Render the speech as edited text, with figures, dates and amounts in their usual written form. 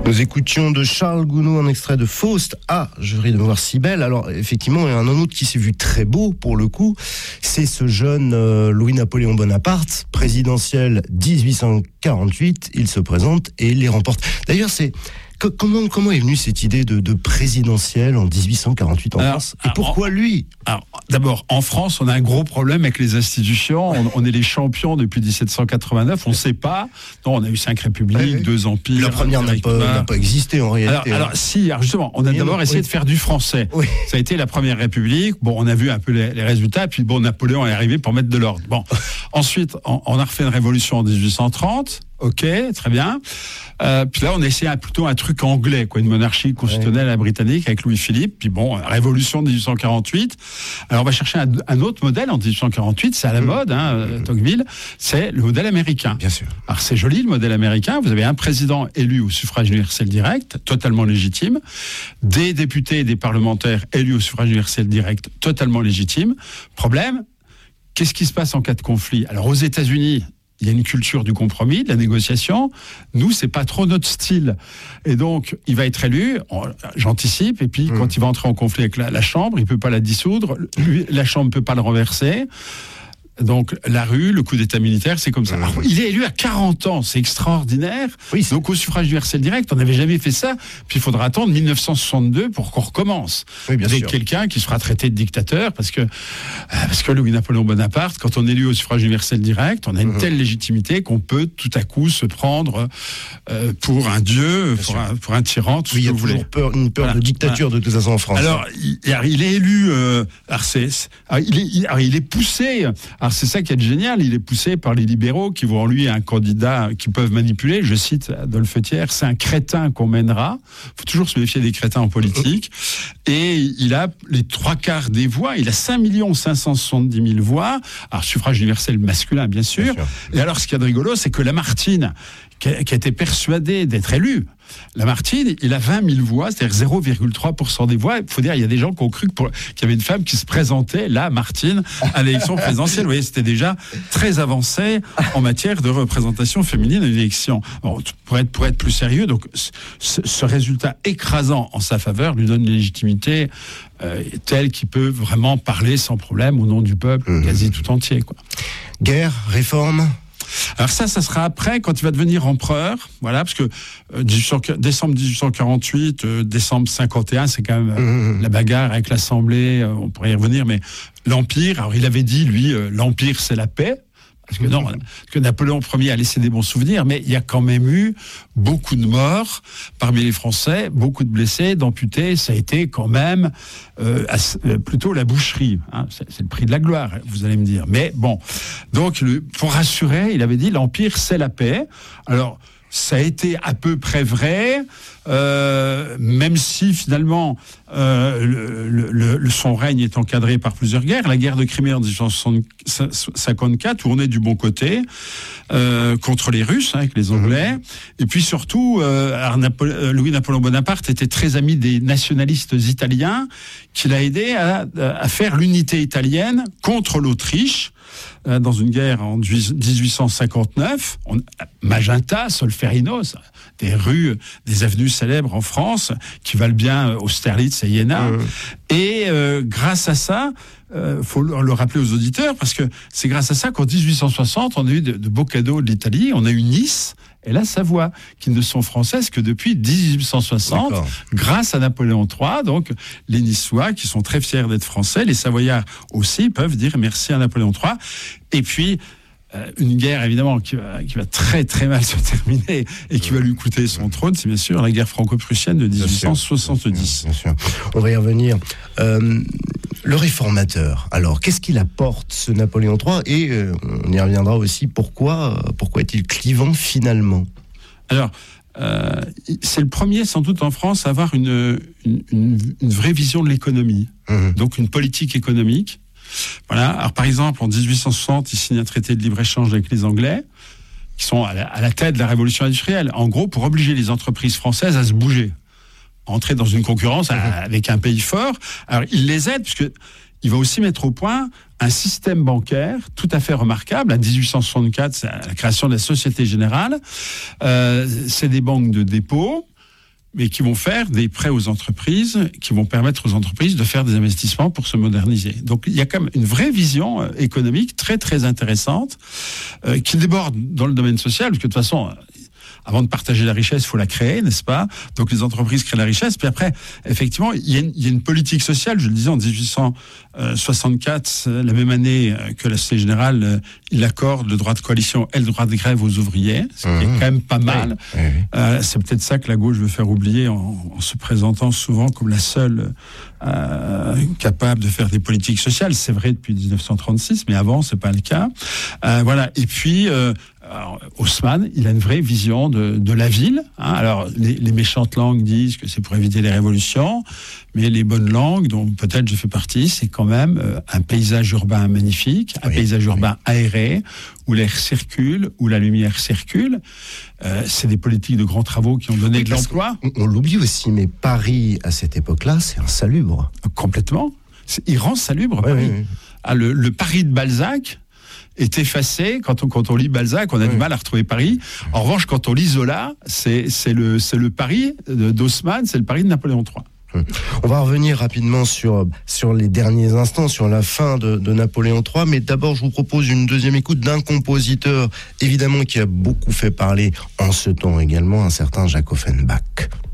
Nous écoutions de Charles Gounod un extrait de Faust. Ah, je ris de me voir si belle. Alors, effectivement, il y a un autre qui s'est vu très beau, pour le coup. C'est ce jeune Louis-Napoléon Bonaparte, présidentiel 1848. Il se présente et il les remporte. D'ailleurs, comment est venue cette idée de présidentielle en 1848 en France ? Et pourquoi lui ? Alors, d'abord, en France, on a un gros problème avec les institutions. On est les champions depuis 1789. On ne sait pas. Non, on a eu 5 républiques, 2 empires. La première n'a pas existé en réalité. Alors justement, on a d'abord essayé de faire du français. Oui. Ça a été la première république. Bon, on a vu un peu les résultats. Puis bon, Napoléon est arrivé pour mettre de l'ordre. Bon, ensuite, on a refait une révolution en 1830. Ok, très bien. Puis là, on essayait plutôt un truc anglais, quoi, une monarchie constitutionnelle à la britannique avec Louis-Philippe. Puis bon, révolution de 1848. Alors, on va chercher un autre modèle en 1848. C'est à la mode, Tocqueville. C'est le modèle américain. Bien sûr. Alors, c'est joli, le modèle américain. Vous avez un président élu au suffrage universel direct, totalement légitime. Des députés et des parlementaires élus au suffrage universel direct, totalement légitime. Problème, qu'est-ce qui se passe en cas de conflit ? Alors, aux États-Unis, il y a une culture du compromis, de la négociation. Nous, c'est pas trop notre style. Et donc, il va être élu, j'anticipe, et puis quand il va entrer en conflit avec la Chambre, il peut pas la dissoudre, la Chambre peut pas le renverser. Donc, la rue, le coup d'état militaire, c'est comme ça. Alors, il est élu à 40 ans, c'est extraordinaire. Oui, donc, au suffrage universel direct, on n'avait jamais fait ça. Puis, il faudra attendre 1962 pour qu'on recommence. Oui, bien avec sûr. Quelqu'un qui sera traité de dictateur, parce que Louis-Napoléon Bonaparte, quand on est élu au suffrage universel direct, on a une telle légitimité qu'on peut tout à coup se prendre pour un dieu, pour un tyran, tout ce que vous voulez. Il y a toujours une peur de dictature, de toute façon, en France. Alors, il est élu, il est poussé. Alors c'est ça qui est génial, il est poussé par les libéraux qui voient en lui un candidat qu'ils peuvent manipuler. Je cite Adolphe Thiers, c'est un crétin qu'on mènera. Il faut toujours se méfier des crétins en politique. Et il a les 3/4 des voix, il a 5 570 000 voix. Alors suffrage universel masculin, bien sûr. Et alors ce qu'il y a de rigolo, c'est que Lamartine, qui a été persuadé d'être élu, Lamartine, il a 20 000 voix, c'est-à-dire 0,3% des voix. Il faut dire, il y a des gens qui ont cru qu'il y avait une femme qui se présentait, Lamartine, à l'élection présidentielle. Vous voyez, c'était déjà très avancé en matière de représentation féminine à l'élection. Bon, pour être plus sérieux, donc ce résultat écrasant en sa faveur lui donne une légitimité telle qu'il peut vraiment parler sans problème au nom du peuple quasi tout entier, quoi. Guerre, réforme. Alors ça sera après, quand il va devenir empereur, voilà, parce que décembre 1848, décembre 51, c'est quand même la bagarre avec l'Assemblée, on pourrait y revenir, mais l'Empire, alors il avait dit, lui, l'Empire c'est la paix, parce que Napoléon Ier a laissé des bons souvenirs, mais il y a quand même eu beaucoup de morts parmi les Français, beaucoup de blessés, d'amputés. Ça a été quand même plutôt la boucherie. Hein. C'est le prix de la gloire, vous allez me dire. Mais bon, donc pour rassurer, il avait dit l'Empire c'est la paix. Alors ça a été à peu près vrai, même si finalement son règne est encadré par plusieurs guerres. La guerre de Crimée en 1854, où on est du bon côté, contre les Russes, avec les Anglais. Et puis surtout, Louis-Napoléon Bonaparte était très ami des nationalistes italiens, qui l'a aidé à faire l'unité italienne contre l'Autriche, dans une guerre en 1859, Magenta, Solferino, des rues, des avenues célèbres en France, qui valent bien Austerlitz et Iéna. Et grâce à ça, faut le rappeler aux auditeurs, parce que c'est grâce à ça qu'en 1860, on a eu de beaux cadeaux de l'Italie, on a eu Nice et la Savoie, qui ne sont françaises que depuis 1860, grâce à Napoléon III. Donc, les Niçois, qui sont très fiers d'être français, les Savoyards aussi, peuvent dire merci à Napoléon III. Et puis, une guerre, évidemment, qui va très très mal se terminer et qui va lui coûter son trône, c'est bien sûr la guerre franco-prussienne de 1870. Bien sûr. On va y revenir. Le réformateur, alors, qu'est-ce qu'il apporte, ce Napoléon III ? Et on y reviendra aussi, pourquoi est-il clivant finalement ? Alors, c'est le premier, sans doute, en France, à avoir une vraie vision de l'économie. Donc, une politique économique. Voilà. Alors, par exemple, en 1860, il signe un traité de libre-échange avec les Anglais, qui sont à la tête de la révolution industrielle. En gros, pour obliger les entreprises françaises à se bouger, entrer dans une concurrence avec un pays fort. Alors, il les aide, puisque il va aussi mettre au point un système bancaire tout à fait remarquable. En 1864, c'est la création de la Société Générale. C'est des banques de dépôt. mais qui vont faire des prêts aux entreprises, qui vont permettre aux entreprises de faire des investissements pour se moderniser. Donc il y a quand même une vraie vision économique très très intéressante qui déborde dans le domaine social, parce que de toute façon, avant de partager la richesse, il faut la créer, n'est-ce pas? Donc les entreprises créent la richesse. Puis après, effectivement, il y a une politique sociale. Je le disais, en 1864, la même année que la Société Générale, il accorde le droit de coalition et le droit de grève aux ouvriers, ce qui est quand même pas mal. Oui. C'est peut-être ça que la gauche veut faire oublier en se présentant souvent comme la seule capable de faire des politiques sociales. C'est vrai depuis 1936, mais avant, c'est pas le cas. Voilà. Et puis, alors, Haussmann, il a une vraie vision de la ville. Hein. Alors, les méchantes langues disent que c'est pour éviter les révolutions, mais les bonnes langues, dont peut-être je fais partie, c'est quand même un paysage urbain magnifique, un paysage urbain aéré, où l'air circule, où la lumière circule. C'est des politiques de grands travaux qui ont donné de l'emploi. On l'oublie aussi, mais Paris, à cette époque-là, c'est insalubre. Complètement. Il rend salubre, Paris. Oui. Ah, le Paris de Balzac est effacé. Quand on lit Balzac, on a du mal à retrouver Paris. En revanche, quand on lit Zola, c'est le Paris d'Haussmann, c'est le Paris de Napoléon III. On va revenir rapidement sur les derniers instants, sur la fin de Napoléon III, mais d'abord je vous propose une deuxième écoute d'un compositeur évidemment qui a beaucoup fait parler en ce temps également, un certain Jacques Offenbach.